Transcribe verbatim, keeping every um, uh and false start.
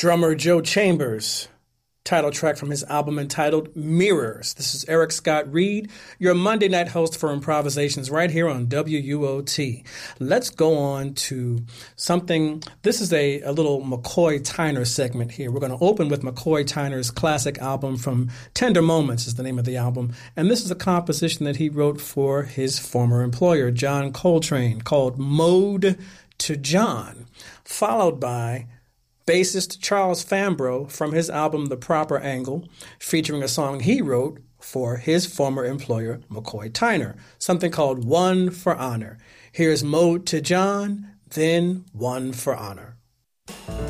drummer Joe Chambers. Title track from his album entitled Mirrors. This is Eric Scott Reed, your Monday night host for Improvisations right here on W U O T. Let's go on to something. This is a, a little McCoy Tyner segment here. We're going to open with McCoy Tyner's classic album from Tender Moments is the name of the album. And this is a composition that he wrote for his former employer, John Coltrane, called Mode to John, followed by bassist Charles Fambrough from his album The Proper Angle, featuring a song he wrote for his former employer, McCoy Tyner, something called One for Honor. Here's Mode to John, then One for Honor.